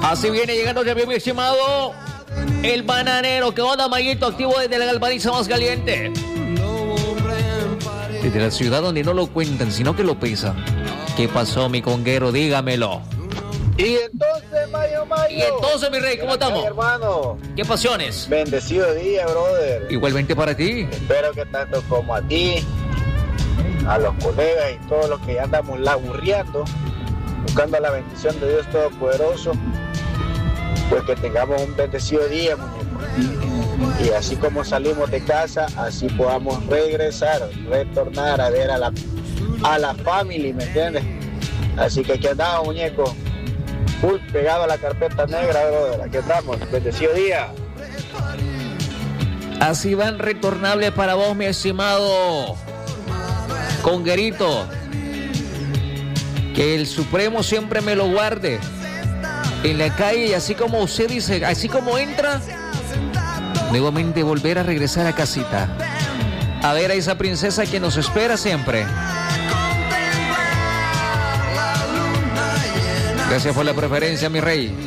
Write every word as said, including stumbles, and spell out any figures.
Así viene llegando también, mi estimado, el bananero. ¿Qué onda, Mayito? Activo desde la Galvaniza más caliente. Desde la ciudad donde no lo cuentan, sino que lo pesan. ¿Qué pasó, mi conguero? Dígamelo. Y entonces, Mayo, Mayo. Y entonces, mi rey, ¿cómo estamos? Ay, hermano. ¿Qué pasiones? Bendecido día, brother. Igualmente para ti. Espero que tanto como a ti, a los colegas y todos los que ya andamos laburriando, buscando la bendición de Dios Todopoderoso, pues que tengamos un bendecido día, muñeco. Y así como salimos de casa, así podamos regresar, retornar a ver a la, a la familia, ¿me entiendes? Así que aquí andamos, muñeco. Full pegado a la carpeta negra, brother. Aquí estamos. Bendecido día. Así van retornable para vos, mi estimado conguerito. Que el Supremo siempre me lo guarde en la calle, y así como usted dice, así como entra, nuevamente volver a regresar a casita, a ver a esa princesa que nos espera siempre. Gracias por la preferencia, mi rey.